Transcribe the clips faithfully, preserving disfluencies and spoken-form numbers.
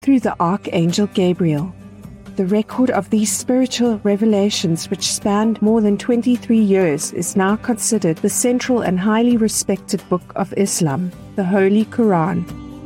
through the Archangel Gabriel. The record of these spiritual revelations, which spanned more than twenty-three years, is now considered the central and highly respected book of Islam, the Holy Quran.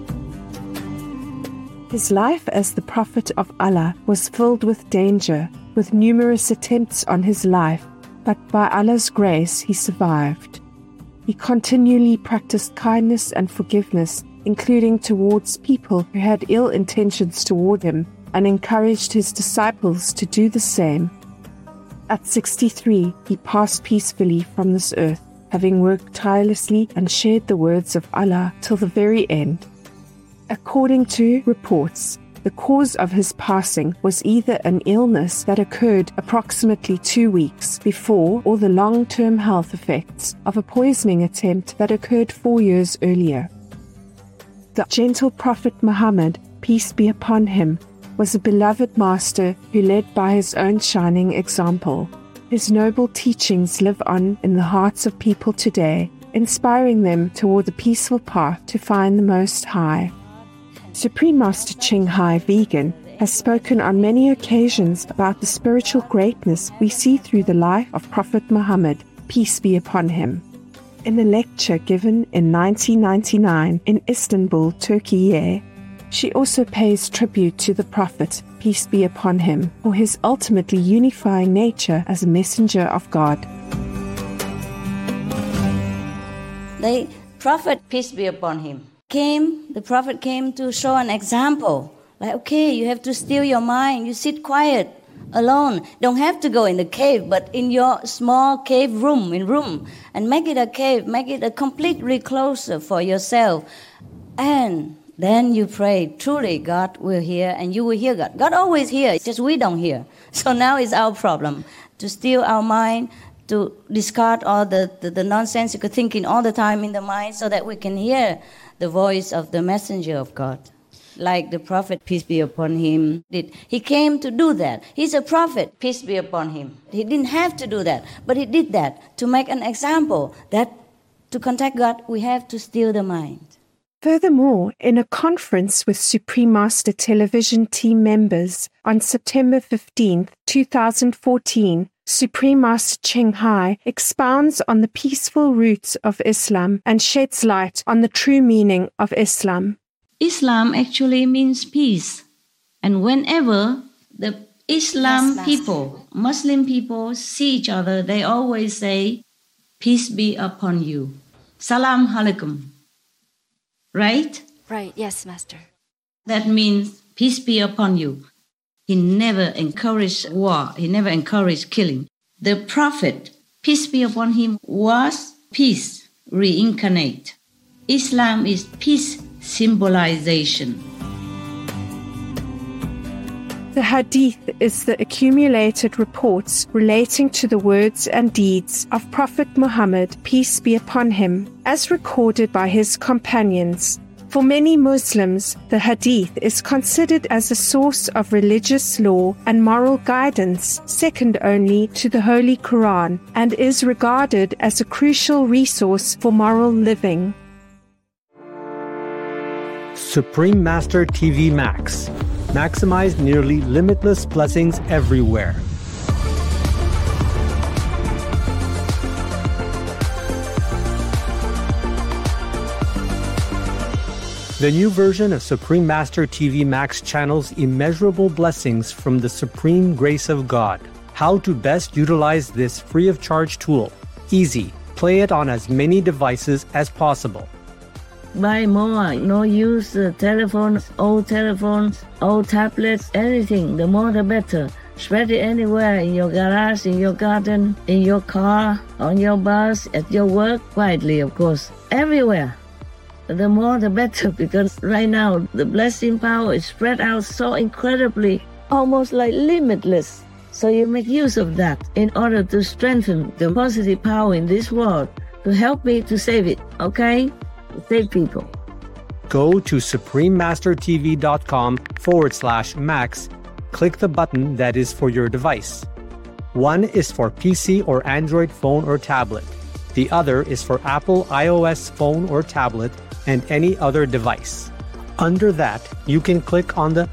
His life as the Prophet of Allah was filled with danger, with numerous attempts on his life, but by Allah's grace he survived. He continually practiced kindness and forgiveness, including towards people who had ill intentions toward him, and encouraged his disciples to do the same. At sixty-three, he passed peacefully from this earth, having worked tirelessly and shared the words of Allah till the very end. According to reports, the cause of his passing was either an illness that occurred approximately two weeks before or the long-term health effects of a poisoning attempt that occurred four years earlier. The gentle Prophet Muhammad, peace be upon him, was a beloved master who led by his own shining example. His noble teachings live on in the hearts of people today, inspiring them toward the peaceful path to find the Most High. Supreme Master Ching Hai Vegan has spoken on many occasions about the spiritual greatness we see through the life of Prophet Muhammad, peace be upon him. In a lecture given in nineteen ninety-nine in Istanbul, Turkey, she also pays tribute to the Prophet, peace be upon him, for his ultimately unifying nature as a messenger of God. The Prophet, peace be upon him, came, the Prophet came to show an example. Like, okay, you have to still your mind. You sit quiet, alone. Don't have to go in the cave, but in your small cave room, in room, and make it a cave, make it a completely closer for yourself. And then you pray, truly God will hear, and you will hear God. God always hears, just we don't hear. So now it's our problem, to still our mind, to discard all the, the, the nonsensical thinking all the time in the mind so that we can hear the voice of the messenger of God. Like the Prophet, peace be upon him, did. He came to do that. He's a prophet, peace be upon him. He didn't have to do that, but he did that to make an example that to contact God, we have to still the mind. Furthermore, in a conference with Supreme Master Television team members on September fifteenth, twenty fourteen, Supreme Master Ching Hai expounds on the peaceful roots of Islam and sheds light on the true meaning of Islam. Islam actually means peace. And whenever the Islam Yes, people, Muslim people see each other, they always say, peace be upon you. Salam alaikum. Right? Right, yes, Master. That means peace be upon you. He never encouraged war. He never encouraged killing. The Prophet, peace be upon him, was peace reincarnate. Islam is peace symbolization. The Hadith is the accumulated reports relating to the words and deeds of Prophet Muhammad, peace be upon him, as recorded by his companions. For many Muslims, the Hadith is considered as a source of religious law and moral guidance, second only to the Holy Quran, and is regarded as a crucial resource for moral living. Supreme Master T V Max. Maximize nearly limitless blessings everywhere. The new version of Supreme Master T V Max channels immeasurable blessings from the supreme grace of God. How to best utilize this free of charge tool. Easy. Play it on as many devices as possible. Buy more, no use uh, telephones, old telephones, old tablets, anything, the more the better. Spread it anywhere, in your garage, in your garden, in your car, on your bus, at your work, quietly of course, everywhere. The more the better, because right now the blessing power is spread out so incredibly, almost like limitless. So you make use of that in order to strengthen the positive power in this world, to help me to save it, okay? Save people. Go to suprememastertv.com forward slash max. Click the button that is for your device. One is for P C or Android phone or tablet. The other is for Apple iOS phone or tablet and any other device. Under that, you can click on the